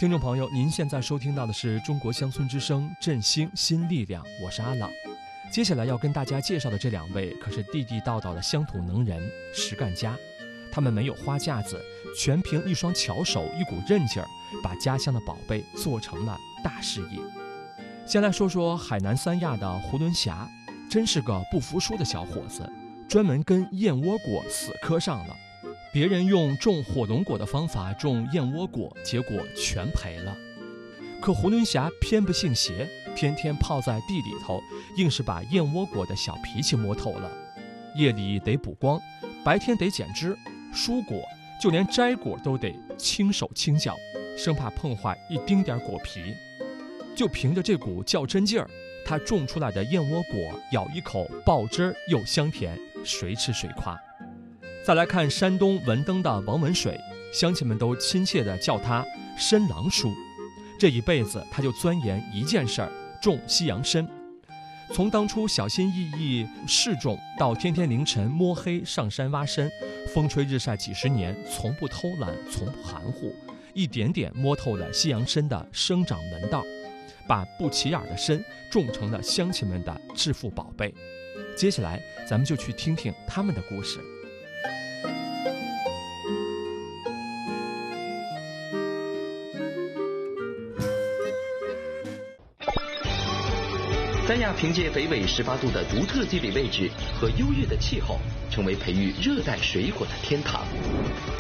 听众朋友，您现在收听到的是中国乡村之声振兴新力量，我是阿朗。接下来要跟大家介绍的这两位可是地地道道的乡土能人、实干家。他们没有花架子，全凭一双巧手、一股韧劲儿，把家乡的宝贝做成了大事业。先来说说海南三亚的胡伦霞，真是个不服输的小伙子，专门跟燕窝果死磕上了。别人用种火龙果的方法种燕窝果，结果全赔了。可胡伦霞偏不信邪，天天泡在地里头，硬是把燕窝果的小脾气摸透了。夜里得补光，白天得剪枝，蔬果就连摘果都得轻手轻脚，生怕碰坏一丁点果皮。就凭着这股较真劲儿，他种出来的燕窝果咬一口爆汁儿又香甜，谁吃谁夸。再来看山东文登的王文水，乡亲们都亲切地叫他参郎叔。这一辈子他就钻研一件事儿，种西洋参。从当初小心翼翼试种，到天天凌晨摸黑上山挖参，风吹日晒几十年，从不偷懒，从不含糊，一点点摸透了西洋参的生长门道，把不起眼的参种成了乡亲们的致富宝贝。接下来咱们就去听听他们的故事。 三亚凭借北纬18度的独特地理位置和优越的气候，成为培育热带水果的天堂。